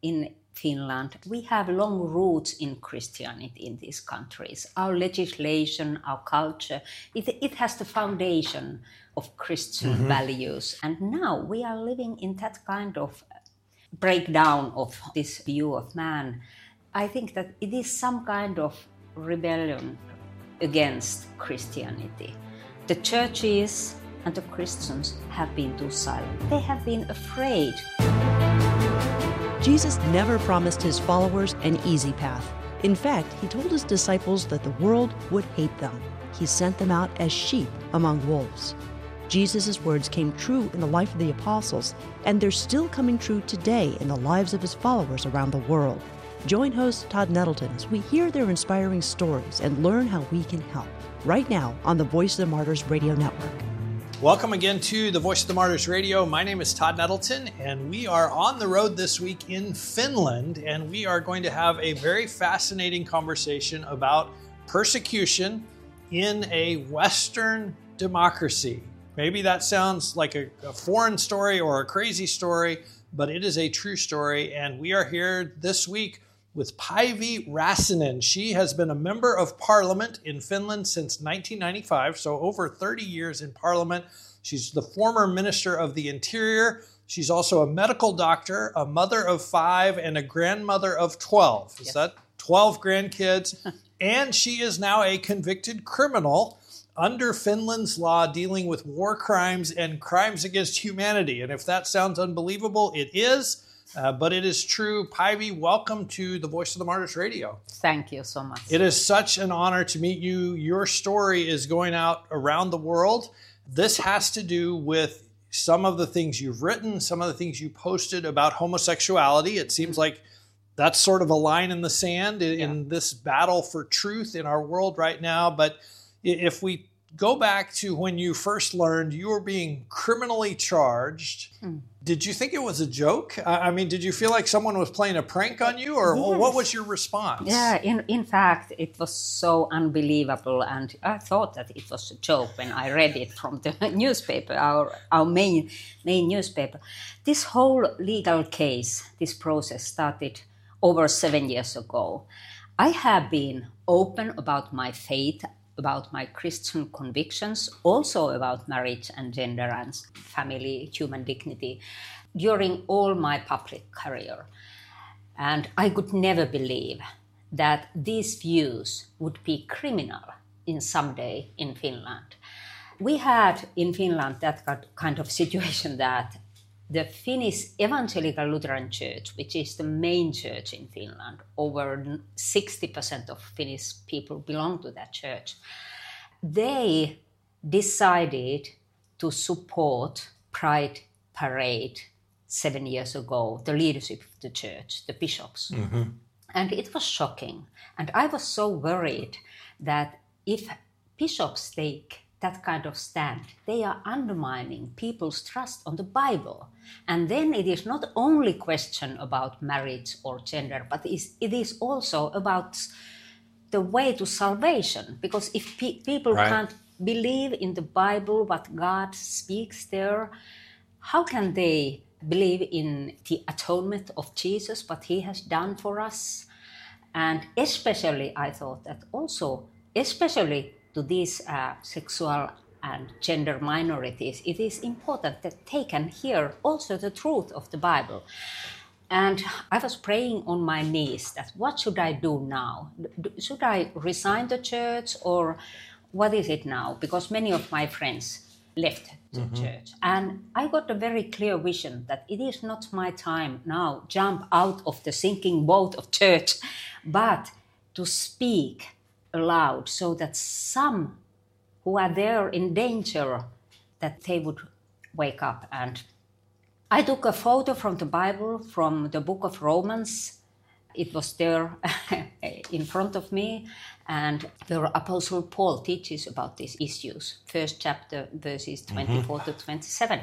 in Finland, we have long roots in Christianity in these countries. Our legislation, our culture, it has the foundation of Christian values. And now we are living in that kind of breakdown of this view of man. I think that it is some kind of rebellion against Christianity. The churches and the Christians have been too silent. They have been afraid. Jesus never promised his followers an easy path. In fact, he told his disciples that the world would hate them. He sent them out as sheep among wolves. Jesus' words came true in the life of the apostles, and they're still coming true today in the lives of his followers around the world. Join host Todd Nettleton as we hear their inspiring stories and learn how we can help. Right now on the Voice of the Martyrs Radio Network. Welcome again to the Voice of the Martyrs Radio. My name is Todd Nettleton, and we are on the road this week in Finland, and we are going to have a very fascinating conversation about persecution in a Western democracy. Maybe that sounds like a foreign story or a crazy story, but it is a true story, and we are here this week with Päivi Räsänen. She has been a member of parliament in Finland since 1995, so over 30 years in parliament. She's the former Minister of the Interior. She's also a medical doctor, a mother of 5, and a grandmother of 12. Is that 12 grandkids? And she is now a convicted criminal under Finland's law dealing with war crimes and crimes against humanity. And if that sounds unbelievable, it is. But it is true. Päivi, welcome to the Voice of the Martyrs Radio. Thank you so much. It is such an honor to meet you. Your story is going out around the world. This has to do with some of the things you've written, some of the things you posted about homosexuality. It seems like that's sort of a line in the sand in this battle for truth in our world right now. But if we go back to when you first learned you were being criminally charged, did you think it was a joke? I mean, did you feel like someone was playing a prank on you, or what was your response? Yeah, in fact, it was so unbelievable, and I thought that it was a joke when I read it from the newspaper, our main newspaper. This whole legal case, this process started over 7 years ago. I have been open about my faith, about my Christian convictions, also about marriage and gender and family, human dignity, during all my public career. And I could never believe that these views would be criminal in some day in Finland. We had in Finland that kind of situation that the Finnish Evangelical Lutheran Church, which is the main church in Finland, over 60% of Finnish people belong to that church. They decided to support Pride Parade 7 years ago, the leadership of the church, the bishops. And it was shocking. And I was so worried that if bishops take that kind of stand, they are undermining people's trust on the Bible. And then it is not only question about marriage or gender, but it is also about the way to salvation. Because if people can't believe in the Bible, what God speaks there, how can they believe in the atonement of Jesus, what he has done for us? And especially, I thought that also, especially to these sexual and gender minorities, it is important that they can hear also the truth of the Bible. And I was praying on my knees that what should I do now? Should I resign the church, or what is it now? Because many of my friends left the church. And I got a very clear vision that it is not my time now jump out of the sinking boat of church, but to speak aloud so that some who are there in danger, that they would wake up. And I took a photo from the Bible, from the book of Romans. It was there in front of me, and the Apostle Paul teaches about these issues, first chapter, verses 24 to 27,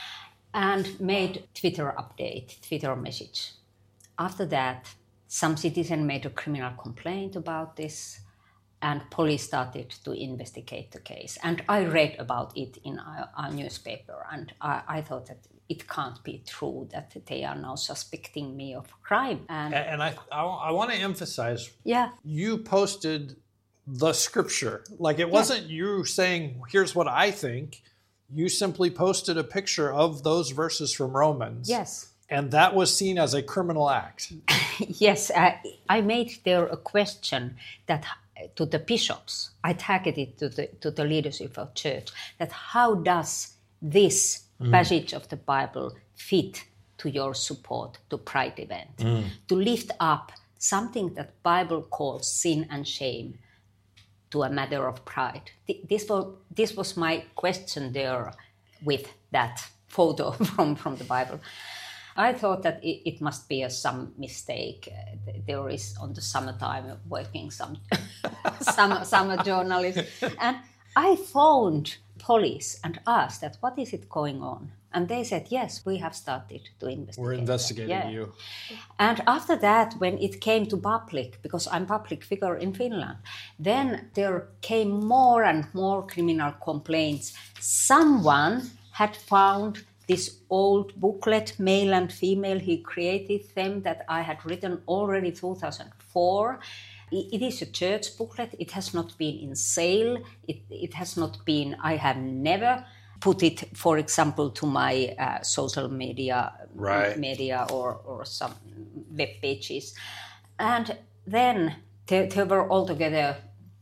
and made Twitter update, Twitter message. After that, some citizen made a criminal complaint about this, and police started to investigate the case. And I read about it in our newspaper, and I thought that it can't be true that they are now suspecting me of crime. And I want to emphasize, Yeah. you posted the scripture. Like it wasn't you saying, here's what I think. You simply posted a picture of those verses from Romans. Yes. And that was seen as a criminal act. Yes, I made there a question that to the bishops. I tagged it to the leadership of church, that how does this passage of the Bible fit to your support to Pride event? To lift up something that Bible calls sin and shame to a matter of pride. This was my question there with that photo from the Bible. I thought that it must be some mistake. There is on the summertime working some summer journalist. And I phoned police and asked that what is it going on? And they said, yes, we have started to investigate. We're investigating you. And after that, when it came to public, because I'm public figure in Finland, then there came more and more criminal complaints. Someone had found this old booklet, male and female, he created them that I had written already 2004. It is a church booklet. It has not been in sale. It has not been, I have never put it, for example, to my social media or some web pages. And then there were altogether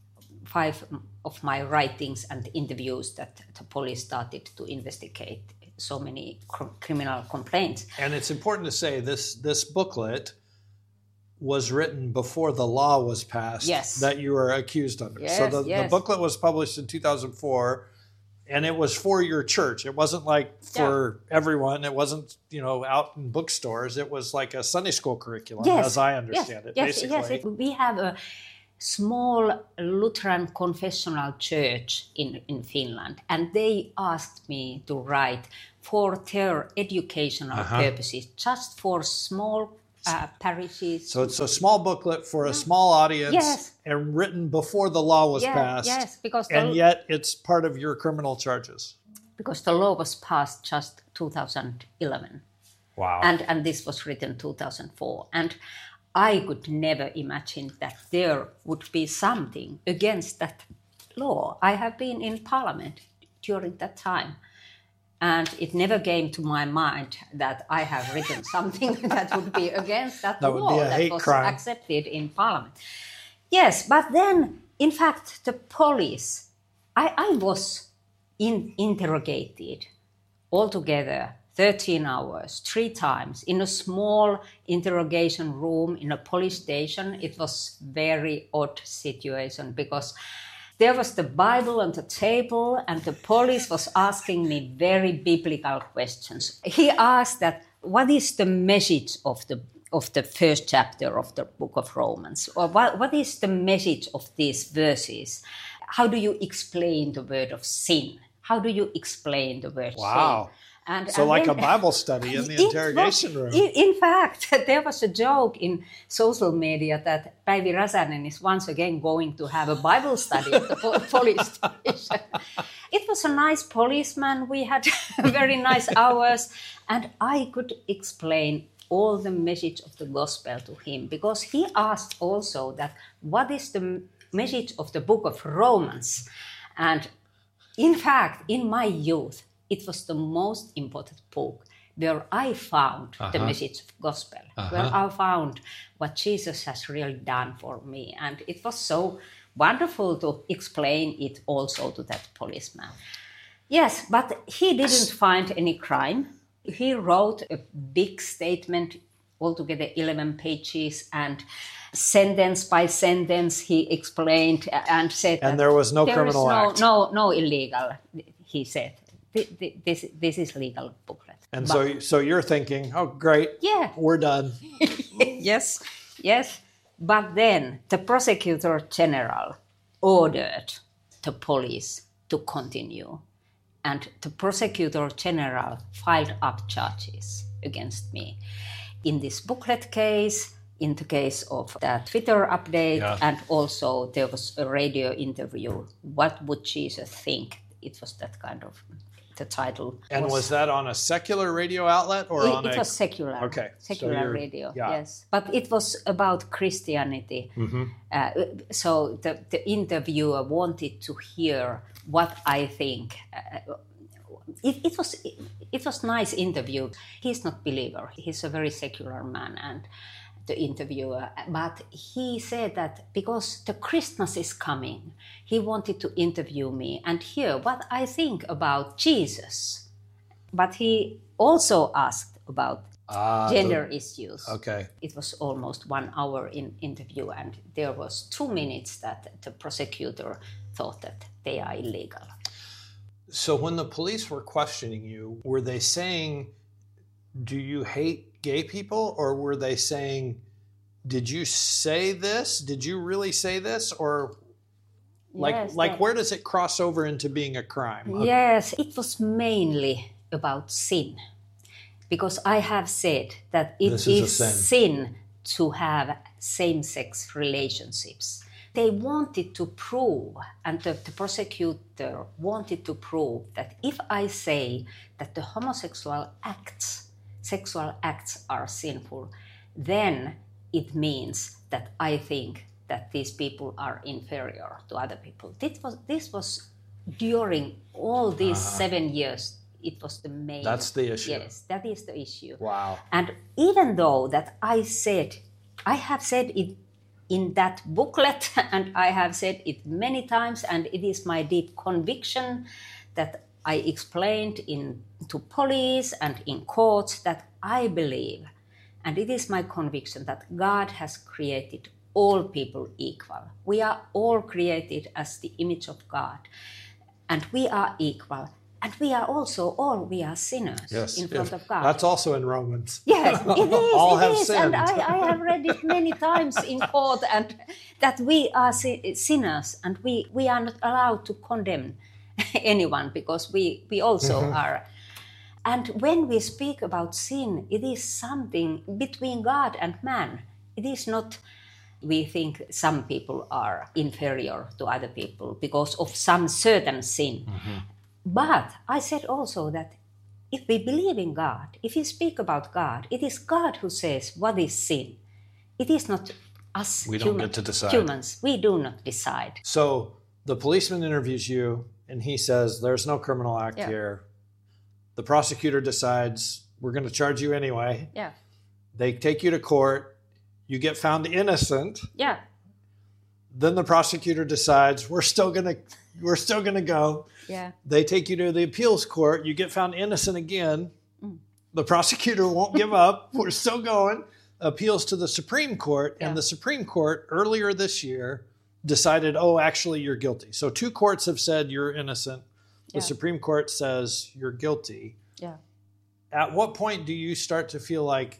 5 of my writings and interviews that the police started to investigate so many criminal complaints. And it's important to say this booklet was written before the law was passed that you were accused under. Yes, so the booklet was published in 2004, and it was for your church. It wasn't like for everyone. It wasn't, out in bookstores. It was like a Sunday school curriculum, as I understand it, basically. Yes. We have a small Lutheran confessional church in Finland, and they asked me to write for their educational purposes, just for small parishes. So it's a small booklet for a small audience and written before the law was passed. Yes, because yet it's part of your criminal charges. Because the law was passed just 2011. Wow. And this was written 2004. And I could never imagine that there would be something against that law. I have been in parliament during that time. And it never came to my mind that I have written something that would be against that law would be a hate was crime. accepted in parliament. Yes, but then, in fact, the police, I was interrogated altogether 13 hours, 3 times, in a small interrogation room in a police station. It was very odd situation because there was the Bible on the table and the police was asking me very biblical questions. He asked that, what is the message of the first chapter of the book of Romans? Or what is the message of these verses? How do you explain the word of sin? How do you explain the word sin? So like a Bible study in the interrogation room. In fact, there was a joke in social media that Päivi Räsänen is once again going to have a Bible study at the police station. It was a nice policeman. We had very nice hours. And I could explain all the message of the gospel to him. Because he asked also that, what is the message of the book of Romans? And in fact, in my youth, it was the most important book where I found the message of gospel, where I found what Jesus has really done for me. And it was so wonderful to explain it also to that policeman. Yes, but he didn't find any crime. He wrote a big statement, altogether 11 pages, and sentence by sentence he explained and said and there was no criminal act. No illegal, he said. This is legal booklet. And so you're thinking, oh, great, we're done. Yes. But then the prosecutor general ordered the police to continue. And the prosecutor general filed up charges against me in this booklet case, in the case of that Twitter update, and also there was a radio interview. What would Jesus think? It was that kind of the title. And was that on a secular radio outlet or on it was secular. Okay. Secular radio, yeah. yes. But it was about Christianity. So the interviewer wanted to hear what I think. It was nice interview. He's not believer. He's a very secular man, and the interviewer. But he said that because the Christmas is coming, he wanted to interview me and hear what I think about Jesus. But he also asked about gender issues. Okay. It was almost 1 hour in interview, and there was 2 minutes that the prosecutor thought that they are illegal. So when the police were questioning you, were they saying, do you hate gay people? Or were they saying, did you say this? Did you really say this? Or where does it cross over into being a crime? Yes, it was mainly about sin. Because I have said that it is sin to have same-sex relationships. They wanted to prove, and the prosecutor wanted to prove that if I say that the homosexual sexual acts are sinful, then it means that I think that these people are inferior to other people. This was during all these 7 years. It was the main. That's the issue. Yes, that is the issue. Wow. And even though that I have said it in that booklet, and I have said it many times, and it is my deep conviction that I explained to police and in courts that I believe, and it is my conviction that God has created all people equal. We are all created as the image of God, and we are equal. And we are also we are sinners in front of God. That's also in Romans. Yes, it is. All it have is. sinned. And I have read it many times in court, and that we are sinners, and we are not allowed to condemn anyone because we also are. And when we speak about sin, it is something between God and man. It is not. We think some people are inferior to other people because of some certain sin. But I said also that if we believe in God, if we speak about God, it is God who says what is sin. It is not us We don't get to decide. humans. We do not decide. So the policeman interviews you, and he says, there's no criminal act here. The prosecutor decides, we're going to charge you anyway. Yeah. They take you to court. You get found innocent. Yeah. Then the prosecutor decides, we're still gonna go. Yeah. They take you to the appeals court. You get found innocent again. The prosecutor won't give up. We're still going. Appeals to the Supreme Court. And the Supreme Court earlier this year decided, actually, you're guilty. So 2 courts have said you're innocent. The Supreme Court says you're guilty. Yeah. At what point do you start to feel like,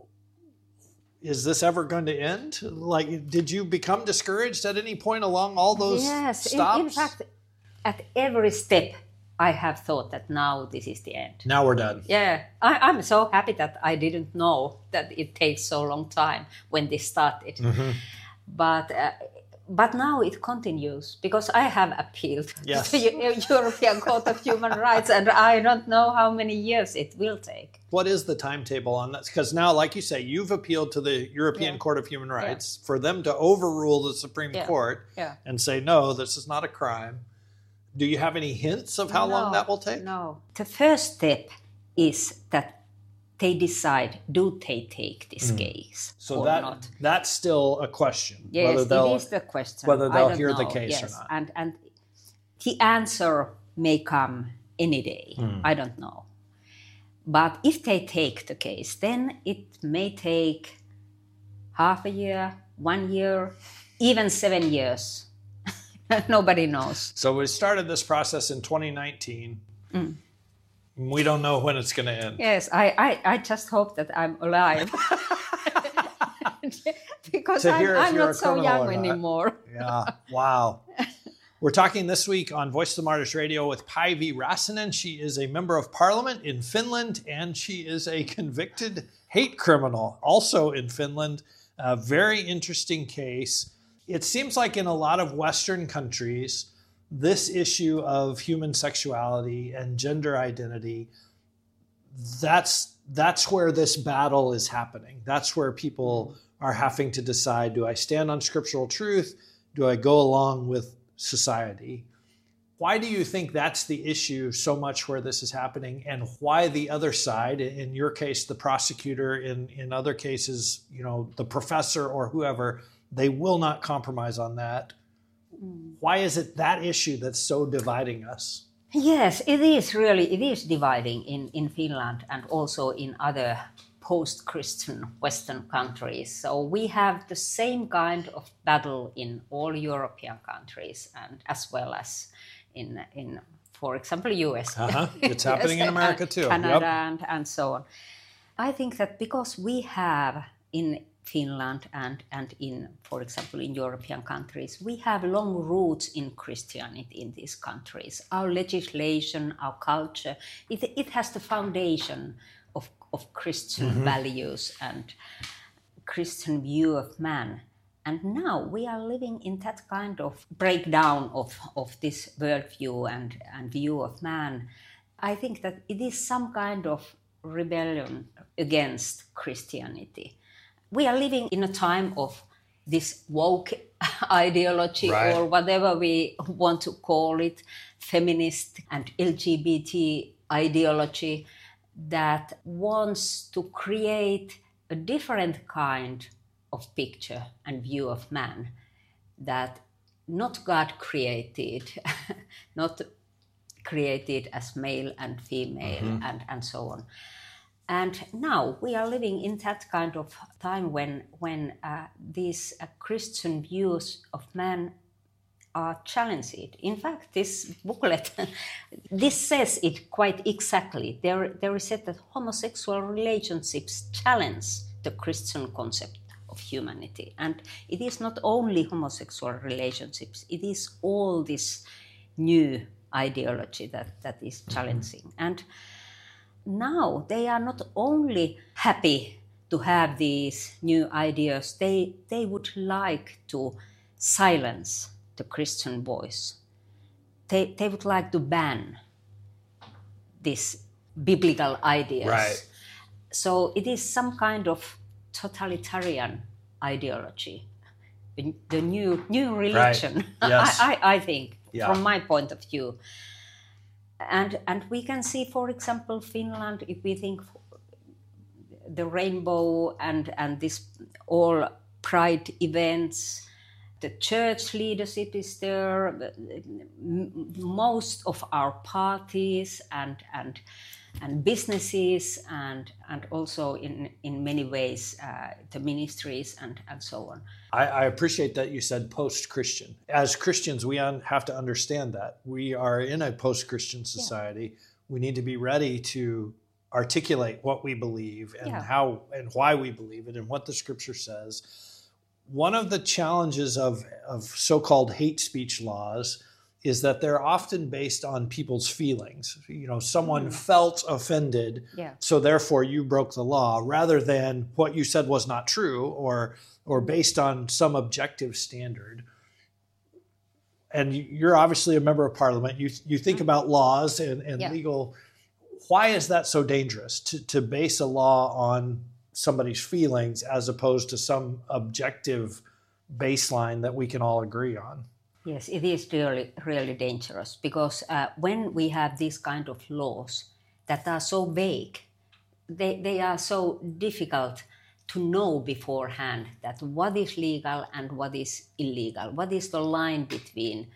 is this ever going to end? Like, did you become discouraged at any point along all those stops? In fact, at every step, I have thought that now this is the end. Now we're done. Yeah, I'm so happy that I didn't know that it takes so long time when this started. But now it continues because I have appealed to the European Court of Human Rights, and I don't know how many years it will take. What is the timetable on this? Because now, like you say, you've appealed to the European Court of Human Rights for them to overrule the Supreme Court and say, no, this is not a crime. Do you have any hints of how long that will take? No. The first step is that they decide, do they take this case or not? That's still a question. Yes, it is the question. Whether they'll hear the case or not. And the answer may come any day. I don't know. But if they take the case, then it may take half a year, 1 year, even 7 years. Nobody knows. So we started this process in 2019. We don't know when it's going to end. Yes, I just hope that I'm alive. Because I'm not so young anymore. Yeah, wow. We're talking this week on Voice of the Martyrs Radio with Päivi Räsänen. She is a member of parliament in Finland, and she is a convicted hate criminal, also in Finland. A very interesting case. It seems like in a lot of Western countries, this issue of human sexuality and gender identity, that's where this battle is happening. That's where people are having to decide, do I stand on scriptural truth? Do I go along with society? Why do you think that's the issue so much where this is happening, and why the other side, in your case, the prosecutor, in other cases, the professor or whoever, they will not compromise on that? Why is it that issue that's so dividing us? Yes, it is dividing in Finland and also in other post-Christian Western countries. So we have the same kind of battle in all European countries, and as well as in for example, US. It's happening in America too. Canada and so on. I think that because we have in Finland and in, for example, in European countries, we have long roots in Christianity in these countries. Our legislation, our culture, it has the foundation of Christian values and Christian view of man. And now we are living in that kind of breakdown of this worldview and view of man. I think that it is some kind of rebellion against Christianity. We are living in a time of this woke ideology, right, or whatever we want to call it, feminist and LGBT ideology that wants to create a different kind of picture and view of man that not God created, not created as male and female and so on. And now we are living in that kind of time when these Christian views of man are challenged. In fact, this booklet, this says it quite exactly. There is said that homosexual relationships challenge the Christian concept of humanity. And it is not only homosexual relationships, it is all this new ideology that is challenging. And now they are not only happy to have these new ideas, they would like to silence the Christian voice. They would like to ban these biblical ideas. Right. So it is some kind of totalitarian ideology, the new religion, right. Yes. I think, yeah, from my point of view. And we can see, for example, Finland, if we think the rainbow and this all pride events, the church leadership is there, most of our parties and businesses and also in many ways the ministries and so on. I appreciate that you said post-Christian. As Christians, we have to understand that. We are in a post-Christian society. Yeah. We need to be ready to articulate what we believe and how and why we believe it and what the scripture says. One of the challenges of so-called hate speech laws is that they're often based on people's feelings. Someone felt offended, so therefore you broke the law, rather than what you said was not true or based on some objective standard. And you're obviously a member of parliament. You think about laws and legal. Why is that so dangerous to base a law on somebody's feelings as opposed to some objective baseline that we can all agree on? Yes, it is really dangerous because when we have these kind of laws that are so vague, they are so difficult to know beforehand that what is legal and what is illegal. What is the line between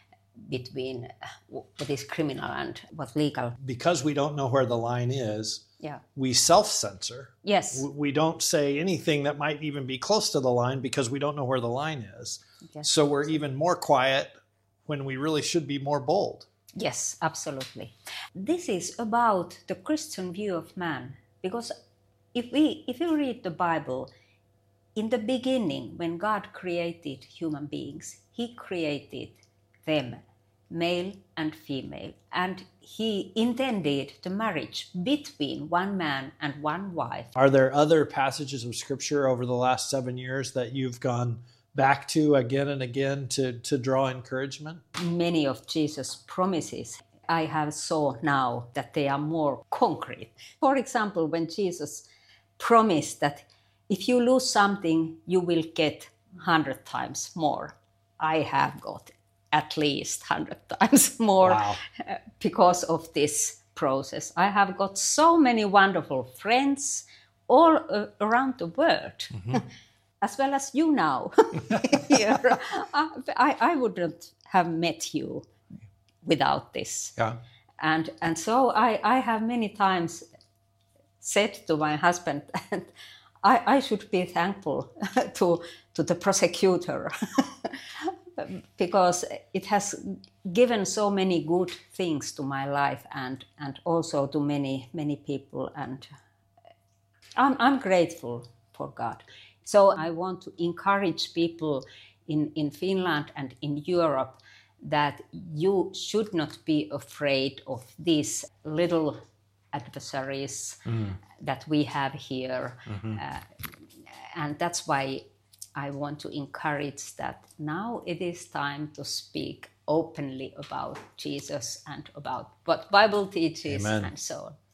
what is criminal and what's legal? Because we don't know where the line is, we self-censor. Yes. We don't say anything that might even be close to the line because we don't know where the line is. Yes. So we're even more quiet when we really should be more bold. Yes, absolutely. This is about the Christian view of man, because if you read the Bible, in the beginning, when God created human beings, He created them, male and female, and He intended the marriage between one man and one wife. Are there other passages of Scripture over the last 7 years that you've gone, back to again and again to draw encouragement? Many of Jesus' promises I have saw now that they are more concrete. For example, when Jesus promised that if you lose something, you will get 100 times more. I have got at least 100 times more. Wow. Because of this process. I have got so many wonderful friends all around the world, as well as you now. Here. I wouldn't have met you without this. Yeah. And so I have many times said to my husband that I should be thankful to the prosecutor because it has given so many good things to my life and also to many people, and I'm grateful for God. So I want to encourage people in Finland and in Europe that you should not be afraid of these little adversaries that we have here. And that's why I want to encourage that now it is time to speak openly about Jesus and about what Bible teaches. Amen. And so on.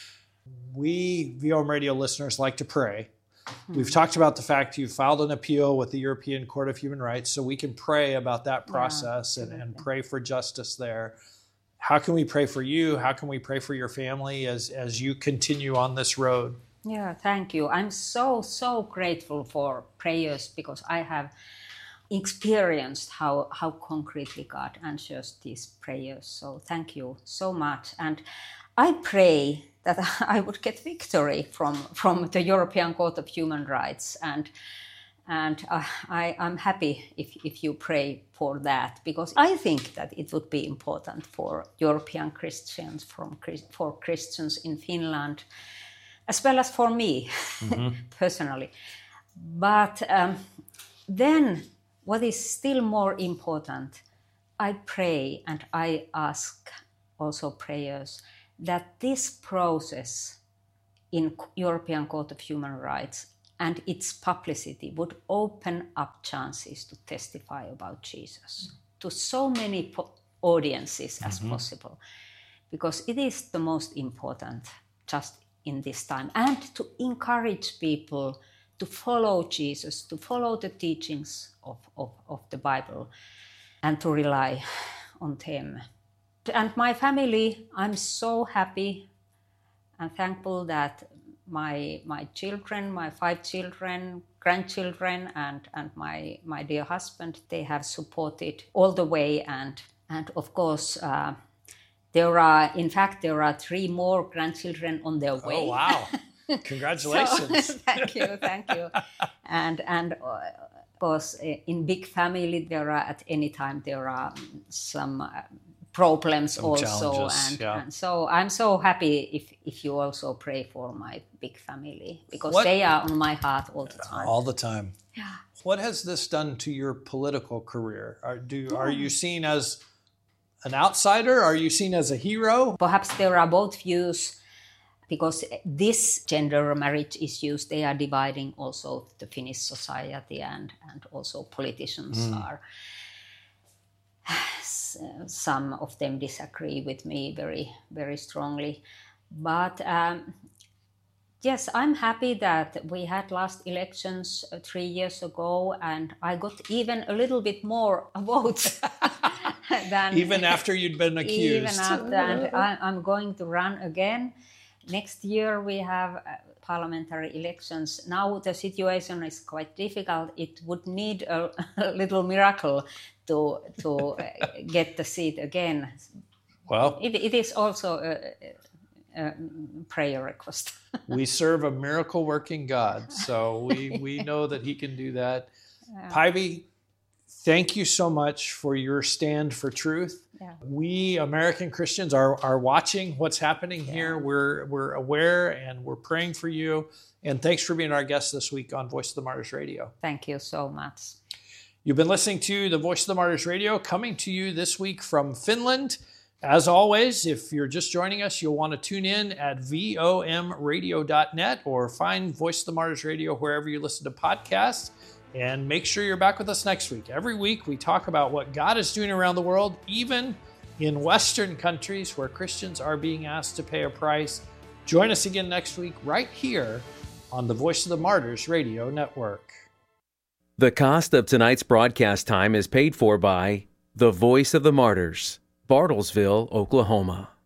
We VOM Radio listeners like to pray. We've talked about the fact you filed an appeal with the European Court of Human Rights, so we can pray about that process and pray for justice there. How can we pray for you? How can we pray for your family as you continue on this road? Yeah, thank you. I'm so grateful for prayers because I have experienced how concretely God answers these prayers. So thank you so much. And I pray that I would get victory from the European Court of Human Rights. And I'm happy if you pray for that, because I think that it would be important for European Christians, for Christians in Finland, as well as for me personally. But then what is still more important, I pray and I ask also prayers that this process in European Court of Human Rights and its publicity would open up chances to testify about Jesus to so many audiences as possible, because it is the most important just in this time, and to encourage people to follow Jesus, to follow the teachings of the Bible, and to rely on them. And my family, I'm so happy and thankful that my children, my 5 children, grandchildren, and my dear husband, they have supported all the way. And of course, there are 3 more grandchildren on their way. Oh, wow. Congratulations. So, thank you. And of course, in big family, at any time there are some problems also, and so I'm so happy if you also pray for my big family, because they are on my heart all the time. All the time. Yeah. What has this done to your political career? Are you seen as an outsider? Are you seen as a hero? Perhaps there are both views, because this gender marriage issues, they are dividing also the Finnish society, and also politicians are. Some of them disagree with me very, very strongly. But yes, I'm happy that we had last elections 3 years ago, and I got even a little bit more votes than... Even after you'd been accused. Even after, and I'm going to run again. Next year we have parliamentary elections. Now the situation is quite difficult. It would need a little miracle to get the seat again. Well, it is also a prayer request. We serve a miracle-working God, so we know that He can do that. Päivi, thank you so much for your stand for truth. Yeah. We American Christians are watching what's happening here. We're aware and we're praying for you. And thanks for being our guest this week on Voice of the Martyrs Radio. Thank you so much. You've been listening to the Voice of the Martyrs Radio, coming to you this week from Finland. As always, if you're just joining us, you'll want to tune in at vomradio.net or find Voice of the Martyrs Radio wherever you listen to podcasts. And make sure you're back with us next week. Every week we talk about what God is doing around the world, even in Western countries where Christians are being asked to pay a price. Join us again next week right here on the Voice of the Martyrs Radio Network. The cost of tonight's broadcast time is paid for by the Voice of the Martyrs, Bartlesville, Oklahoma.